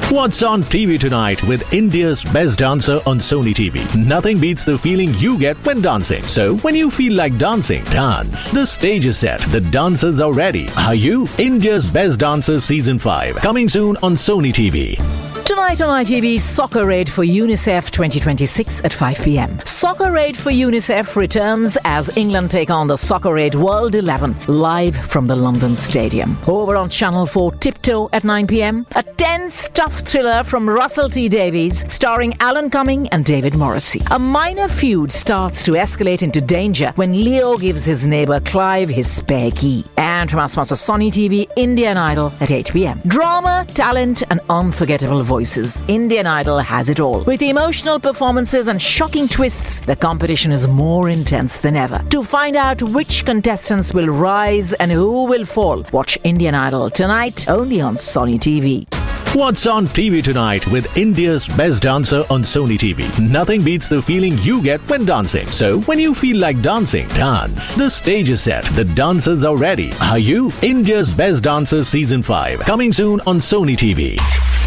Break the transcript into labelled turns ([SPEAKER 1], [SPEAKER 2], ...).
[SPEAKER 1] What's on TV tonight with India's best dancer on Sony TV? Nothing beats the feeling you get when dancing. So, when you feel like dancing, dance. The stage is set. The dancers are ready. Are you? India's Best Dancer Season 5. Coming soon on Sony TV.
[SPEAKER 2] Tonight on ITV, Soccer Raid for UNICEF 2026 at 5 p.m. Soccer Raid for UNICEF returns as England take on the Soccer Raid World 11 live from the London Stadium. Over on Channel 4, Tiptoe at 9 p.m. A tense, tough thriller from Russell T Davies starring Alan Cumming and David Morrissey. A minor feud starts to escalate into danger when Leo gives his neighbour Clive his spare key. And from our sponsor Sony TV, Indian Idol at 8 p.m. Drama, talent and unforgettable voices. Indian Idol has it all. With emotional performances and shocking twists, the competition is more intense than ever. To find out which contestants will rise and who will fall, watch Indian Idol tonight only on Sony TV.
[SPEAKER 1] What's on TV tonight with India's best dancer on Sony TV? Nothing beats the feeling you get when dancing. So, when you feel like dancing, dance. The stage is set. The dancers are ready. Are you? India's Best Dancer Season 5. Coming soon on Sony TV.